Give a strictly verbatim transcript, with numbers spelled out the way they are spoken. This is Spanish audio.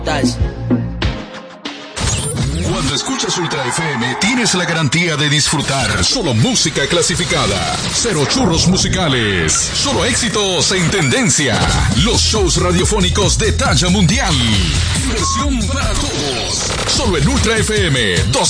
Cuando escuchas Ultra F M, tienes la garantía de disfrutar solo música clasificada. Cero churros musicales. Solo éxitos en tendencia. Los shows radiofónicos de talla mundial. Diversión para todos. Solo en Ultra F M. Dos